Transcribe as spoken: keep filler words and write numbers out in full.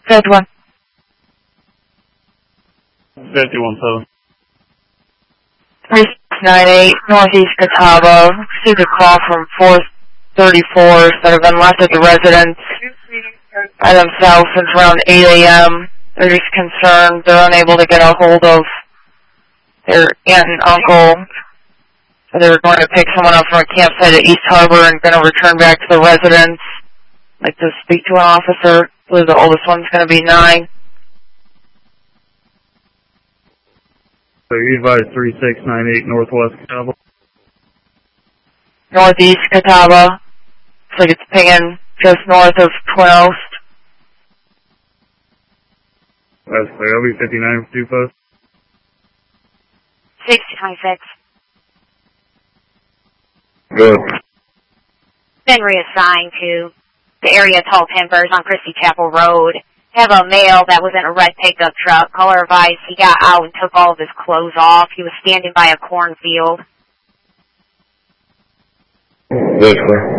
fifty-one. fifty-one seven. three six nine eight, Northeast Catawba. Received a call from four thirty-fours that have been left at the residence by themselves since around eight A M They're just concerned they're unable to get a hold of their aunt and uncle. So they were going to pick someone up from a campsite at East Harbor and going to return back to the residence. I'd like to speak to an officer. I believe the oldest one's going to be nine. So you advise three six nine eight Northwest Catawba? Northeast Catawba. Looks like it's pinging just north of Twin Oaks. That's clear. I'll be fifty-nine for two post. sixty twenty-six. Good. Been reassigned to the area Tall Timbers on Christie Chapel Road. Have a male that was in a red pickup truck. Caller advised he got out and took all of his clothes off. He was standing by a cornfield. That's clear.